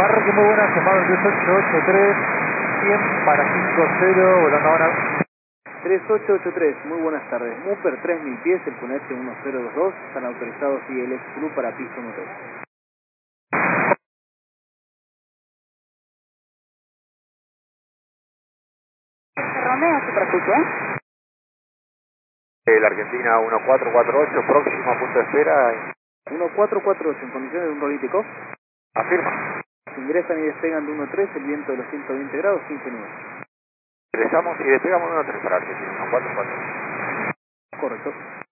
Parque, muy buenas, llamado 3883, 100 para 50, volando ahora. 3883, muy buenas tardes. Mupper 3000 pies, el Cunete 1022, están autorizados ILX Club para piso 1-3. Romeo, superficie. La Argentina 1448, próximo punto de espera. 1448, en condiciones de un rolítico. Afirma. Ingresan y despegan de 1-3, el viento de los 120 grados, 15 nudos. Ingresamos y despegamos 1-3 para Argentina, 144. Correcto.